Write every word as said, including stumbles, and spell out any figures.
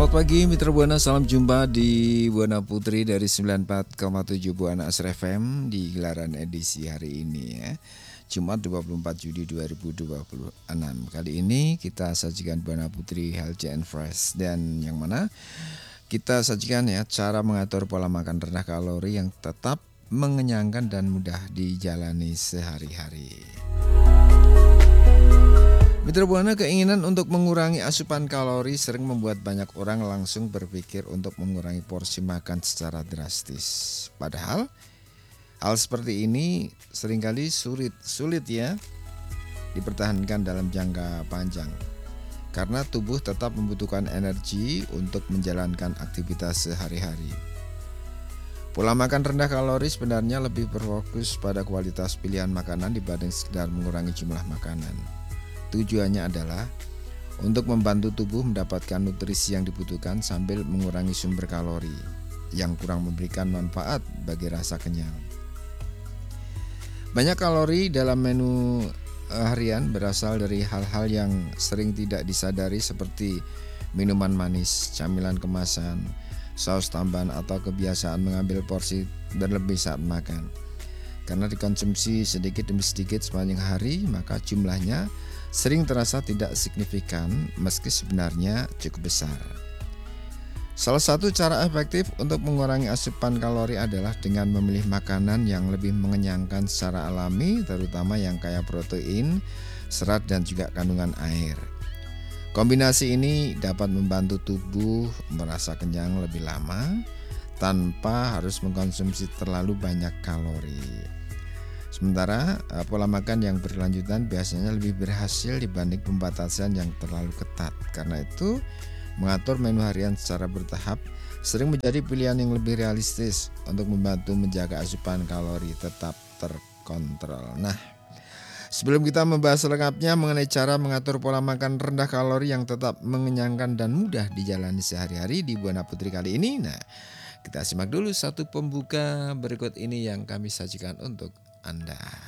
Selamat pagi Mitra Buana, salam jumpa di Buana Putri dari sembilan puluh empat koma tujuh Buana Asri F M di gelaran edisi hari ini ya. Jumat dua puluh empat Juli dua ribu dua puluh enam. Kali ini kita sajikan Buana Putri Healthy and Fresh, dan yang mana kita sajikan ya cara mengatur pola makan rendah kalori yang tetap mengenyangkan dan mudah dijalani sehari-hari. Mitra Buana, keinginan untuk mengurangi asupan kalori sering membuat banyak orang langsung berpikir untuk mengurangi porsi makan secara drastis. Padahal hal seperti ini seringkali sulit sulit ya dipertahankan dalam jangka panjang, karena tubuh tetap membutuhkan energi untuk menjalankan aktivitas sehari-hari. Pola makan rendah kalori sebenarnya lebih berfokus pada kualitas pilihan makanan dibanding sekedar mengurangi jumlah makanan. Tujuannya adalah untuk membantu tubuh mendapatkan nutrisi yang dibutuhkan sambil mengurangi sumber kalori yang kurang memberikan manfaat bagi rasa kenyang. Banyak kalori dalam menu harian berasal dari hal-hal yang sering tidak disadari, seperti minuman manis, camilan kemasan, saus tambahan, atau kebiasaan mengambil porsi berlebih saat makan. Karena dikonsumsi sedikit demi sedikit sepanjang hari, maka jumlahnya sering terasa tidak signifikan meski sebenarnya cukup besar. Salah satu cara efektif untuk mengurangi asupan kalori adalah dengan memilih makanan yang lebih mengenyangkan secara alami, terutama yang kaya protein, serat, dan juga kandungan air. Kombinasi ini dapat membantu tubuh merasa kenyang lebih lama tanpa harus mengkonsumsi terlalu banyak kalori. Sementara pola makan yang berkelanjutan biasanya lebih berhasil dibanding pembatasan yang terlalu ketat. Karena itu, mengatur menu harian secara bertahap sering menjadi pilihan yang lebih realistis untuk membantu menjaga asupan kalori tetap terkontrol. Nah, sebelum kita membahas lengkapnya mengenai cara mengatur pola makan rendah kalori yang tetap mengenyangkan dan mudah dijalani sehari-hari di Buana Putri kali ini, nah, kita simak dulu satu pembuka berikut ini yang kami sajikan untuk Anda.